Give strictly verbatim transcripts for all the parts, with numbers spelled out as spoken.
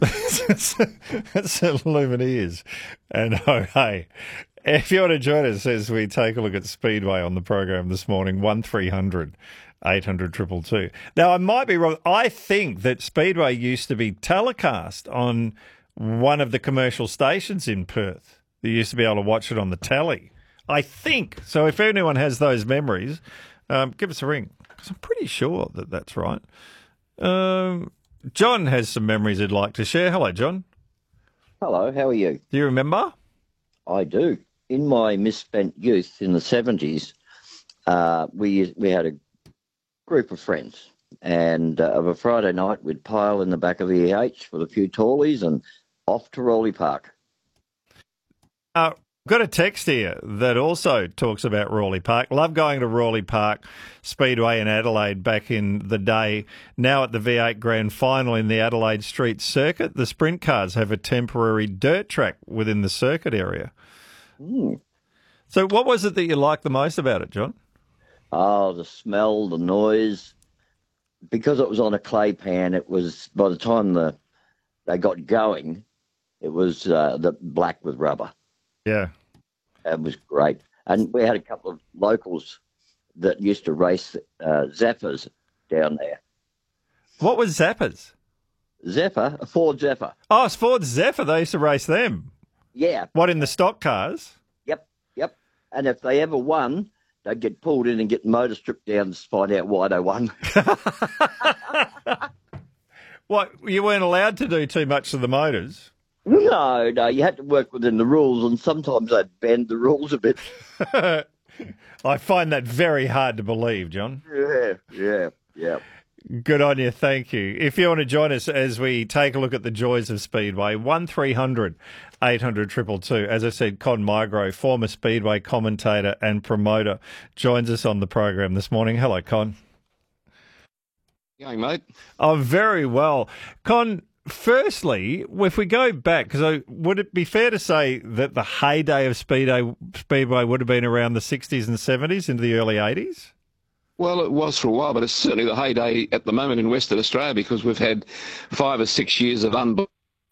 That's Lumineers. And oh, hey, if you want to join us as we take a look at Speedway on the program this morning, one three hundred eight hundred two two two. Now, I might be wrong. I think that Speedway used to be telecast on one of the commercial stations in Perth. You used to be able to watch it on the telly. I think. So if anyone has those memories, um, give us a ring, because I'm pretty sure that that's right. Um, John has some memories he'd like to share. Hello, John. Hello, how are you? Do you remember? I do. In my misspent youth in the seventies, uh, we we had a group of friends, and uh, of a Friday night we'd pile in the back of the E H with a few tallies and off to Raleigh Park. Uh, got a text here that also talks about Raleigh Park. Love going to Raleigh Park Speedway in Adelaide back in the day. Now at the V eight Grand Final in the Adelaide Street Circuit, the sprint cars have a temporary dirt track within the circuit area. Mm. So what was it that you liked the most about it, John? Oh, the smell, the noise. Because it was on a clay pan, it was, by the time the they got going, it was uh, the black with rubber. Yeah. It was great. And we had a couple of locals that used to race uh, Zephyrs down there. What was Zappers? Zephyr, a Ford Zephyr. Oh, it's Ford Zephyr. They used to race them. Yeah. What, in the stock cars? Yep, yep. And if they ever won, they'd get pulled in and get motor stripped down to find out why they won. What, you weren't allowed to do too much to the motors? No, no, you had to work within the rules, and sometimes they'd bend the rules a bit. I find that very hard to believe, John. Yeah, yeah, yeah. Good on you, thank you. If you want to join us as we take a look at the joys of Speedway, one three hundred eight hundred two two two. As I said, Con Migro, former Speedway commentator and promoter, joins us on the program this morning. Hello, Con. Going, mate? Oh, very well. Con, firstly, if we go back, because would it be fair to say that the heyday of Speedway, Speedway would have been around the sixties and seventies into the early eighties? Well, it was for a while, but it's certainly the heyday at the moment in Western Australia, because we've had five or six years of unbelievable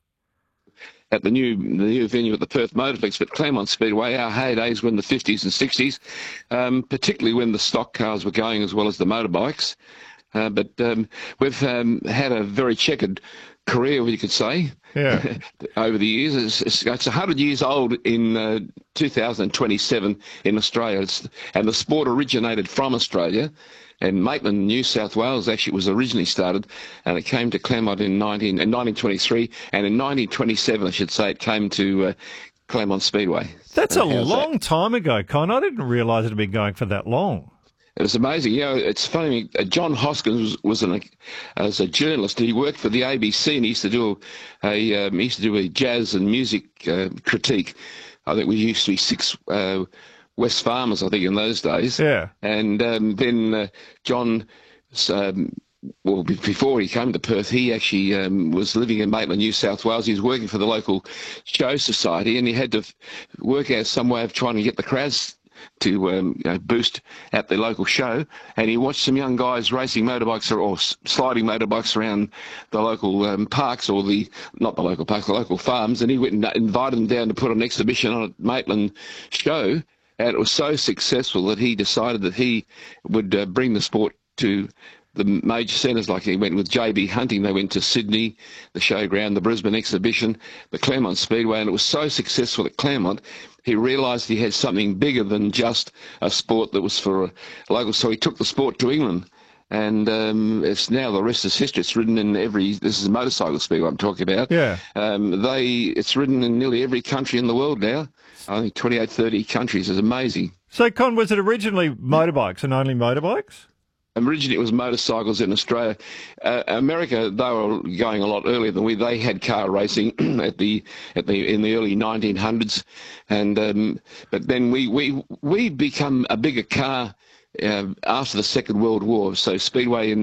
at the new the new venue at the Perth Motorplex, but Claremont Speedway, our heydays were in the fifties and sixties, um, particularly when the stock cars were going as well as the motorbikes. Uh, but um, we've um, had a very checkered career, you could say, yeah. over the years. It's, it's, it's one hundred years old in uh, two thousand twenty-seven in Australia, it's, and the sport originated from Australia. And Maitland, New South Wales, actually was originally started, and it came to Claremont in, nineteen, in nineteen twenty-three, and in nineteen twenty-seven, I should say, it came to uh, Claremont Speedway. That's uh, a long that? time ago, Con. I didn't realise it had been going for that long. It was amazing. You know, it's funny. Uh, John Hoskins was, was an, as a journalist. He worked for the A B C, and he used to do a, a um, he used to do a jazz and music uh, critique. I think we used to be six uh, West Farmers, I think, in those days. Yeah. And um, then uh, John, um, well, before he came to Perth, he actually um, was living in Maitland, New South Wales. He was working for the local show society, and he had to f- work out some way of trying to get the crowds to um, you know, boost at the local show, and he watched some young guys racing motorbikes or, or sliding motorbikes around the local um, parks, or the not the local parks, the local farms, and he went and invited them down to put an exhibition on at Maitland show, and it was so successful that he decided that he would uh, bring the sport to the major centres. Like he went with J B Hunting, they went to Sydney, the showground, the Brisbane exhibition, the Claremont Speedway, and it was so successful at Claremont, he realised he had something bigger than just a sport that was for local. So he took the sport to England, and um, it's now the rest is history. It's ridden in every. This is motorcycle speedway I'm talking about. Yeah. Um, they. It's ridden in nearly every country in the world now. I think twenty-eight, thirty countries. It's amazing. So, Con, was it originally motorbikes and only motorbikes? Originally, it was motorcycles in Australia. Uh, America, they were going a lot earlier than we. They had car racing at the at the in the early nineteen hundreds, and um, but then we we we become a bigger car uh, after the Second World War. So Speedway in